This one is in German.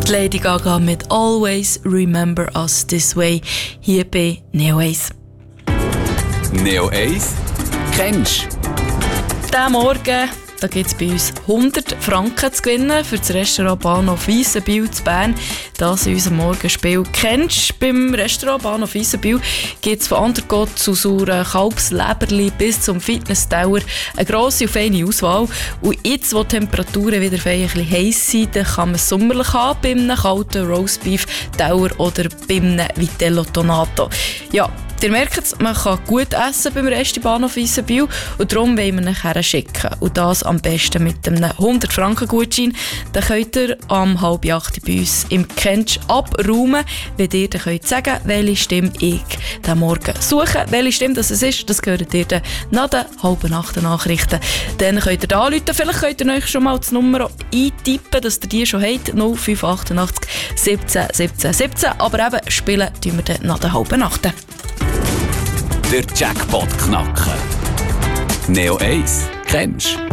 Lady Gaga mit Always Remember Us This Way hier bei Neo 1. Neo 1 kennst du? Diesen Morgen da gibt es bei uns 100 Franken zu gewinnen für das Restaurant Bahnhof Weissenbühl zu Bern. Das in unserem Morgenspiel kennst du. Beim Restaurant Bahnhof Weissenbühl gibt es von Undergott zu sauren Kalbsleberli bis zum Fitness-Tower eine grosse und feine Auswahl. Und jetzt, wo die Temperaturen wieder ein bisschen heiß sind, dann kann man es sommerlich haben bei einem kalten Roastbeef Tower oder bei einem Vitello Tonato. Ja, ihr merkt es, man kann gut essen beim Restaurant Bahnhof Weissenbühl und darum wollen wir nachher schicken. Und das am besten mit einem 100-Franken-Gutschein. Dann könnt ihr am 7:30 bei uns im Kentsch abräumen, wenn ihr dann könnt sagen, welche Stimme ich den Morgen suche. Welche Stimme das ist, das gehört ihr dann nach den 7:30 Nachrichten. Dann könnt ihr da anrufen, vielleicht könnt ihr euch schon mal die Nummer eintippen, dass ihr die schon habt, 0588 17 17 17. Aber eben spielen tun wir dann nach den 7:30. Der Jackpot knacken. Neo 1 kennst du?